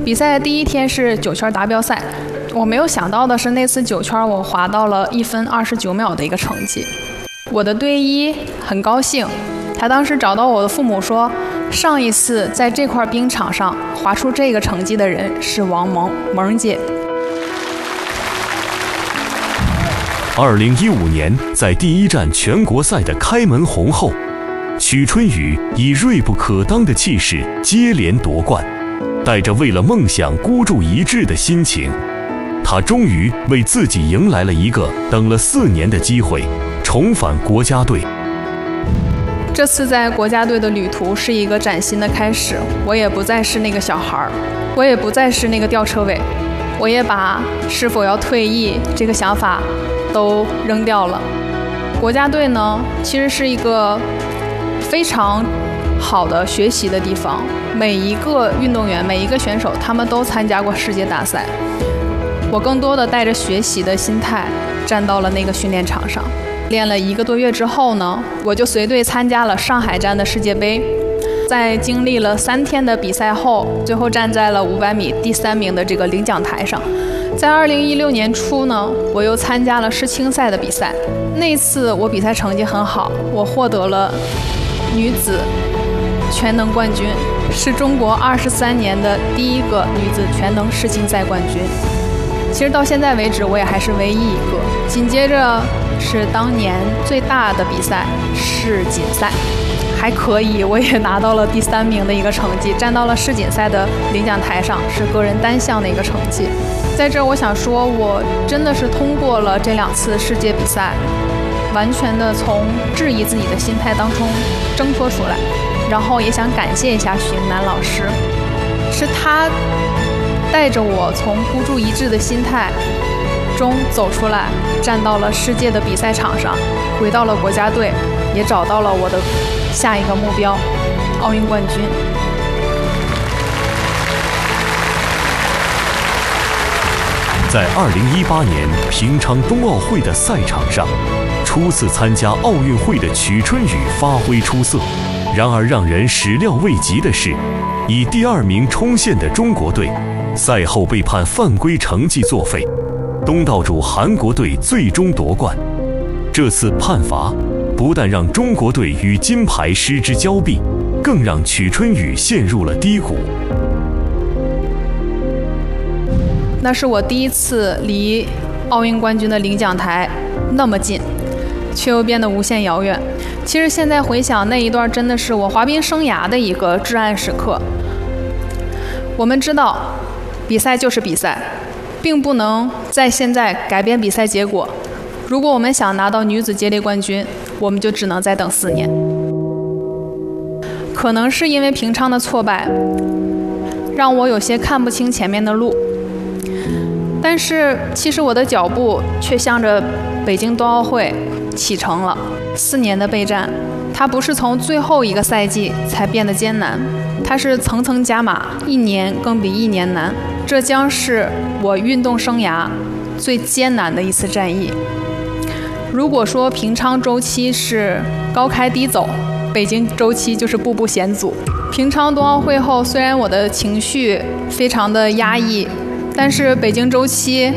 比赛的第一天是9圈达标赛，我没有想到的是那次9圈我滑到了1分29秒的一个成绩。我的队医很高兴，他当时找到我的父母说，上一次在这块冰场上滑出这个成绩的人是王萌姐。 2015年，在第一站全国赛的开门红后，许春雨以锐不可当的气势接连夺冠，带着为了梦想孤注一掷的心情，他终于为自己迎来了一个等了4年的机会，重返国家队。 这次在国家队的旅途是一个崭新的开始，我也不再是那个小孩，我也不再是那个吊车尾，我也把是否要退役这个想法都扔掉了。国家队呢，其实是一个非常好的学习的地方，每一个运动员，每一个选手，他们都参加过世界大赛。我更多的带着学习的心态站到了那个训练场上，练了1个多月之后呢，我就随队参加了上海站的世界杯。在经历了3天的比赛后，最后站在了500米第3名的这个领奖台上。在2016年初呢，我又参加了世青赛的比赛，那次我比赛成绩很好，我获得了女子全能冠军，是中国23年的第一个女子全能世青赛冠军。其实到现在为止，我也还是唯一一个。紧接着是当年最大的比赛世锦赛，还可以，我也拿到了第3名的一个成绩，站到了世锦赛的领奖台上，是个人单项的一个成绩。在这儿我想说，我真的是通过了这2次世界比赛，完全的从质疑自己的心态当中挣脱出来，然后也想感谢一下许迎南老师，是他带着我从孤注一掷的心态中走出来，站到了世界的比赛场上，回到了国家队，也找到了我的下一个目标——奥运冠军。 在2018年平昌冬奥会的赛场上，初次参加奥运会的曲春雨发挥出色。然而让人始料未及的是，以第2名冲线的中国队，赛后被判犯规成绩作废，东道主韩国队最终夺冠。这次判罚不但让中国队与金牌失之交臂，更让曲春雨陷入了低谷。 那是我第一次离奥运冠军的领奖台那么近，却又变得无限遥远。其实现在回想，那一段真的是我滑冰生涯的一个至暗时刻。我们知道，比赛就是比赛，并不能在现在改变比赛结果。如果我们想拿到女子接力冠军，我们就只能再等4年。可能是因为平昌的挫败，让我有些看不清前面的路。但是其实我的脚步却向着北京冬奥会启程了。4年的备战，它不是从最后一个赛季才变得艰难，它是层层加码，1年更比1年难。这将是我运动生涯最艰难的一次战役。如果说平昌周期是高开低走，北京周期就是步步险阻。平昌冬奥会后，虽然我的情绪非常的压抑，但是北京周期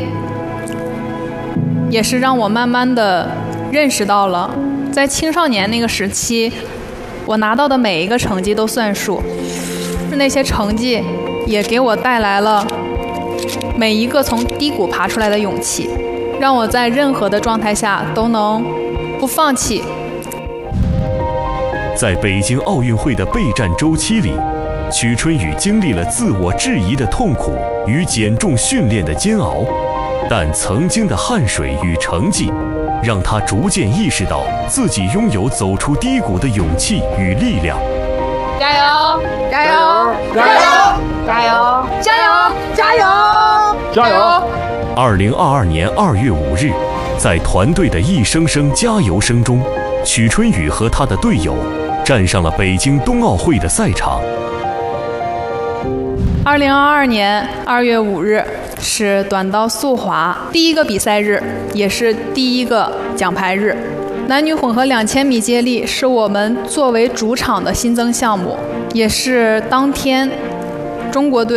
也是让我慢慢的认识到了，在青少年那个时期，我拿到的每一个成绩都算数，那些成绩也给我带来了每一个从低谷爬出来的勇气，让我在任何的状态下都能不放弃。 在北京奥运会的备战周期里，曲春雨经历了自我质疑的痛苦与减重训练的煎熬，但曾经的汗水与成绩，让他逐渐意识到自己拥有走出低谷的勇气与力量。 加油！加油！加油！加油！加油！加油！ 加油 ！2022年2月5日，在团队的一声声加油声中，曲春雨和他的队友站上了北京冬奥会的赛场。 2022年2月5日是短道速滑第一个比赛日，也是第一个奖牌日。男女混合2000米接力是我们作为主场的新增项目，也是当天中国队